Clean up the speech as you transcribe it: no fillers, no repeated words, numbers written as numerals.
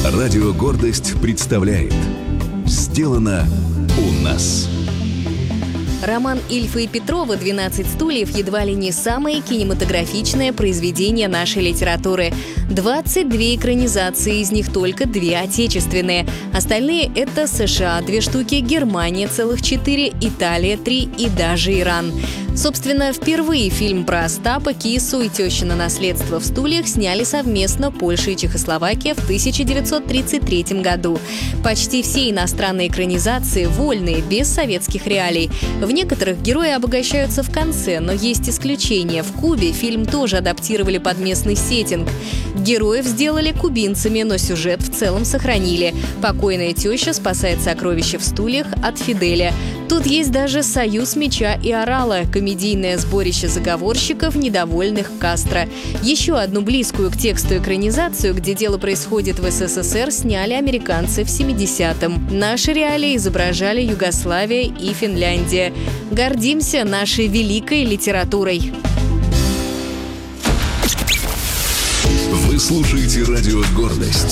Радио «Гордость» представляет «Сделано у нас». Роман Ильфа и Петрова «12 стульев» едва ли не самое кинематографичное произведение нашей литературы. 22 экранизации, из них только 2 отечественные. Остальные — это США 2 штуки, Германия целых 4, Италия 3 и даже Иран. Собственно, впервые фильм про Остапа, кису и тещино наследство в стульях сняли совместно Польша и Чехословакия в 1933 году. Почти все иностранные экранизации вольные, без советских реалий. В некоторых герои обогащаются в конце, но есть исключения. В Кубе фильм тоже адаптировали под местный сеттинг. Героев сделали кубинцами, но сюжет в целом сохранили. Покойная теща спасает сокровища в стульях от Фиделя. Тут есть даже союз меча и орала, комедийное сборище заговорщиков, недовольных Кастро. Еще одну близкую к тексту экранизацию, где дело происходит в СССР, сняли американцы в 70-м. Наши реалии изображали Югославия и Финляндия. Гордимся нашей великой литературой. Вы слушаете радио «Гордость».